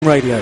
Radio.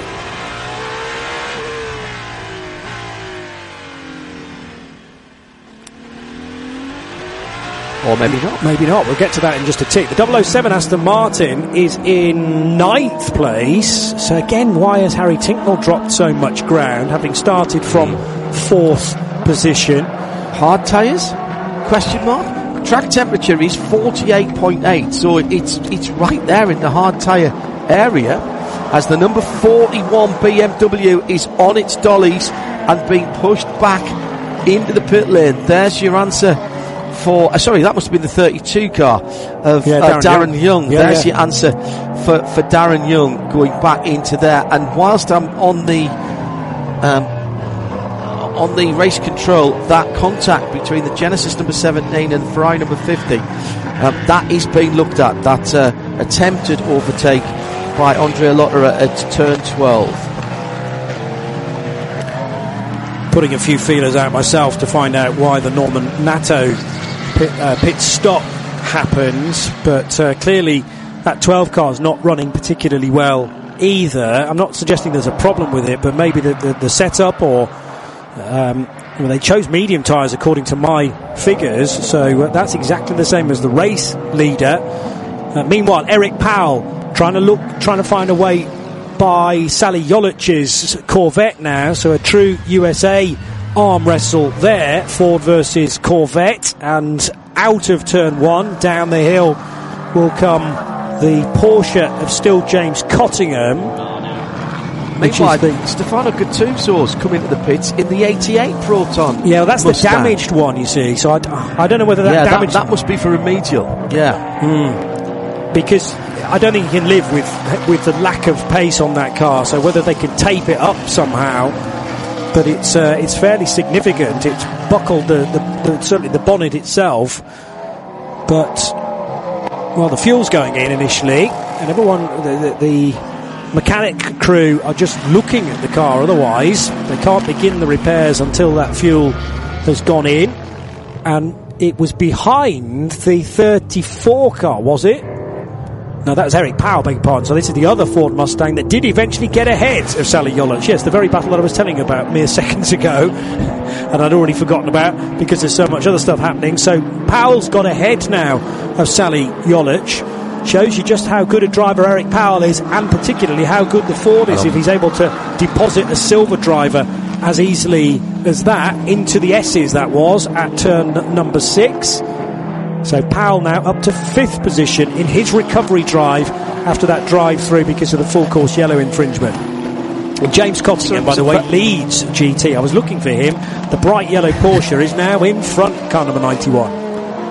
Or maybe not. Maybe not. We'll get to that in just a tick. The 007 Aston Martin is in 9th place. So again, why has Harry Tincknell dropped so much ground, having started from 4th position? Hard tyres? Question mark? Track temperature is 48.8, so it's right there in the hard tyre area, as the number 41 BMW is on its dollies and being pushed back into the pit lane. There's your answer for... sorry, that must have been the 32 car of Darren Young. There's your answer for Darren Young going back into there. And whilst I'm on the race control, that contact between the Genesis number 17 and Ferrari number 50, that is being looked at. That attempted overtake by Andrea Lotterer at turn 12. Putting a few feelers out myself to find out why the Norman Nato pit stop happens, but clearly that 12 car is not running particularly well either. I'm not suggesting there's a problem with it, but maybe the setup, or they chose medium tyres according to my figures, so that's exactly the same as the race leader. Meanwhile, Eric Powell trying to find a way by Sally Jolich's Corvette now, so a true USA arm wrestle there, Ford versus Corvette, and out of turn 1, down the hill will come the Porsche of still James Cottingham. Meanwhile, Stefano Gattuso's come into the pits in the 88 Proton. Yeah, well, that's Mustang. The damaged one, you see, so I don't know whether that must be for remedial. Because I don't think you can live with the lack of pace on that car, so whether they can tape it up somehow, but it's fairly significant. It's buckled certainly the bonnet itself, but the fuel's going in initially, and everyone, the mechanic crew are just looking at the car, otherwise they can't begin the repairs until that fuel has gone in. And it was behind the 34 car, was it? No, that was Eric Powell, beg your pardon. So this is the other Ford Mustang that did eventually get ahead of Sally Jolich. Yes, the very battle that I was telling you about mere seconds ago, and I'd already forgotten about because there's so much other stuff happening. So Powell's got ahead now of Sally Jolich. Shows you just how good a driver Eric Powell is, and particularly how good the Ford is if he's able to deposit a silver driver as easily as that into the S's, that was, at turn number 6. So Powell now up to 5th position in his recovery drive after that drive through because of the full course yellow infringement. And James Cottingham, by the way, leads GT. I was looking for him. The bright yellow Porsche is now in front, car number 91.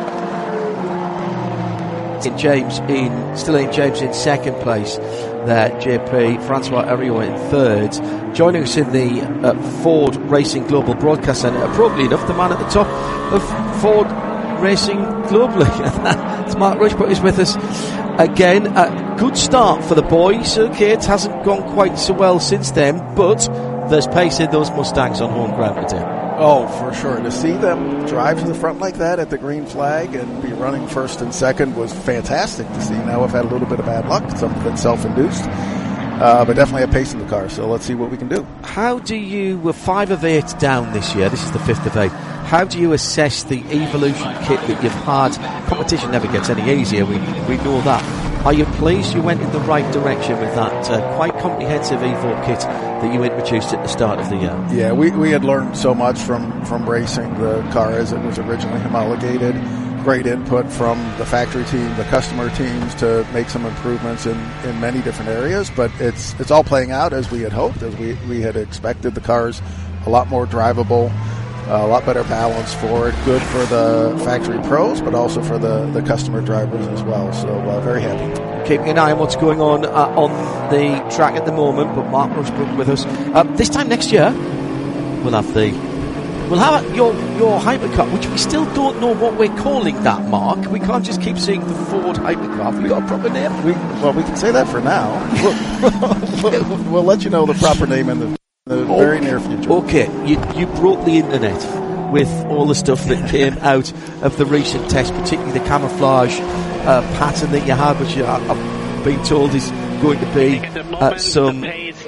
Still in James in 2nd place there, JP. Francois Heriot in 3rd. Joining us in the Ford Racing Global Broadcast Centre, appropriately enough, the man at the top of Ford Racing globally. It's Mark Rushbrook is with us again. A good start for the boys. Okay, it hasn't gone quite so well since then, but there's pace in those Mustangs on home ground today. Oh, for sure. To see them drive to the front like that at the green flag and be running 1st and 2nd was fantastic to see. Now we've had a little bit of bad luck, some of it self-induced, but definitely a pace in the car, so let's see what we can do. How do you, we're 5 of 8 down this year, this is the 5th of 8, how do you assess the Evolution kit that you've had? Competition never gets any easier, we know that. Are you pleased you went in the right direction with that quite comprehensive Evo kit that you introduced at the start of the year? Yeah, we had learned so much from racing the car as it was originally homologated. Great input from the factory team, the customer teams to make some improvements in many different areas, but it's all playing out as we had hoped, as we had expected. The car's a lot more drivable, a lot better balance for it, good for the factory pros, but also for the customer drivers as well. So very happy. Keeping an eye on what's going on the track at the moment, but Mark Rushbrook with us. This time next year, we'll have your hypercar, which we still don't know what we're calling that, Mark. We can't just keep saying the Ford hypercar. We've got a proper name. We can say that for now. We'll let you know the proper name in the very near future. Okay, you broke the internet with all the stuff that came out of the recent test, particularly the camouflage pattern that you had, which I've been told is going to be some